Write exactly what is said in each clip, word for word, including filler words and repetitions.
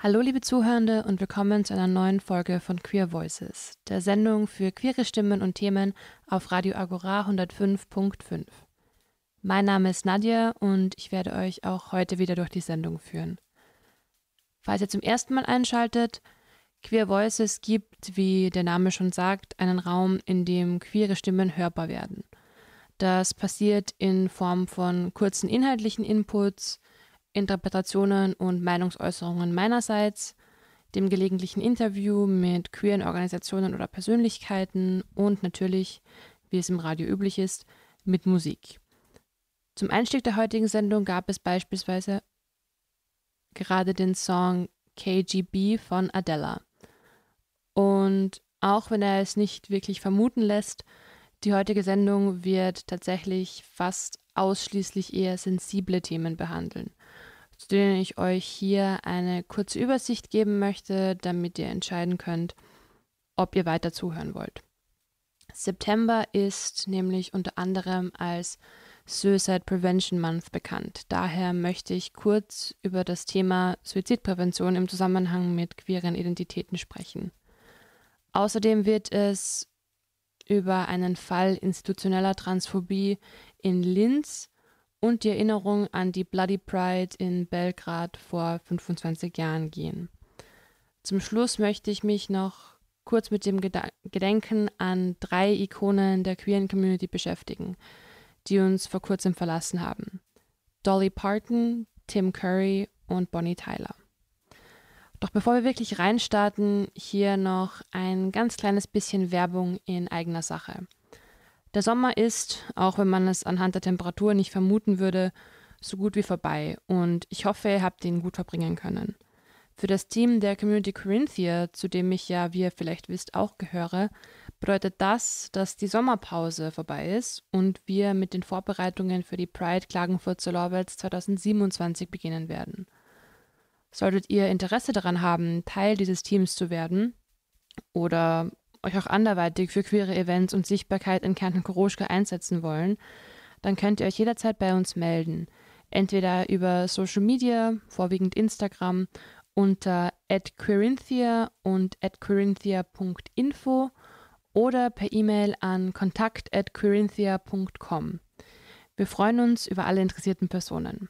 Hallo liebe Zuhörende und willkommen zu einer neuen Folge von Queer Voices, der Sendung für queere Stimmen und Themen auf Radio Agora hundertfünf Punkt fünf. Mein Name ist Nadja und ich werde euch auch heute wieder durch die Sendung führen. Falls ihr zum ersten Mal einschaltet, Queer Voices gibt, wie der Name schon sagt, einen Raum, in dem queere Stimmen hörbar werden. Das passiert in Form von kurzen inhaltlichen Inputs, Interpretationen und Meinungsäußerungen meinerseits, dem gelegentlichen Interview mit queeren Organisationen oder Persönlichkeiten und natürlich, wie es im Radio üblich ist, mit Musik. Zum Einstieg der heutigen Sendung gab es beispielsweise gerade den Song K G B von Adele. Und auch wenn er es nicht wirklich vermuten lässt, die heutige Sendung wird tatsächlich fast ausschließlich eher sensible Themen behandeln, zu denen ich euch hier eine kurze Übersicht geben möchte, damit ihr entscheiden könnt, ob ihr weiter zuhören wollt. September ist nämlich unter anderem als Suicide Prevention Month bekannt. Daher möchte ich kurz über das Thema Suizidprävention im Zusammenhang mit queeren Identitäten sprechen. Außerdem wird es über einen Fall institutioneller Transphobie in Linz und die Erinnerung an die Bloody Pride in Belgrad vor fünfundzwanzig Jahren gehen. Zum Schluss möchte ich mich noch kurz mit dem Geda- Gedenken an drei Ikonen der queeren Community beschäftigen, die uns vor kurzem verlassen haben. Dolly Parton, Tim Curry und Bonnie Tyler. Doch bevor wir wirklich reinstarten, hier noch ein ganz kleines bisschen Werbung in eigener Sache. Der Sommer ist, auch wenn man es anhand der Temperatur nicht vermuten würde, so gut wie vorbei und ich hoffe, ihr habt ihn gut verbringen können. Für das Team der Community Corinthia, zu dem ich ja, wie ihr vielleicht wisst, auch gehöre, bedeutet das, dass die Sommerpause vorbei ist und wir mit den Vorbereitungen für die Pride Klagenfurt zur Lorwels zweitausendsiebenundzwanzig beginnen werden. Solltet ihr Interesse daran haben, Teil dieses Teams zu werden oder euch auch anderweitig für queere Events und Sichtbarkeit in Kärnten-Koruschka einsetzen wollen, dann könnt ihr euch jederzeit bei uns melden. Entweder über Social Media, vorwiegend Instagram, unter at queerinthia und at queerinthia punkt info oder per E-Mail an kontakt at queerinthia punkt com. Wir freuen uns über alle interessierten Personen.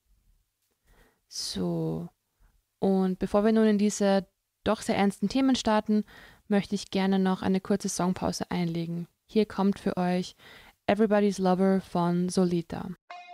So, und bevor wir nun in diese doch sehr ernsten Themen starten, möchte ich gerne noch eine kurze Songpause einlegen. Hier kommt für euch Everybody's Lover von Solita.